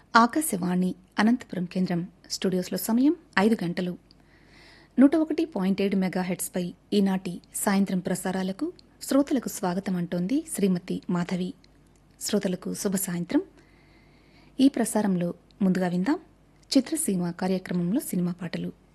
ఆకాశవాణి అనంతపురం కేంద్రం స్టూడియోస్లో సమయం 5 గంటలు 101.7 మెగాహెట్స్పై ఈనాటి సాయంత్రం ప్రసారాలకు శ్రోతలకు స్వాగతం అంటోంది శ్రీమతి మాధవి. శ్రోతలకు శుభ సాయంత్రం. ఈ ప్రసారంలో ముందుగా విందాం చిత్రసీమ కార్యక్రమంలో సినిమా పాటలు.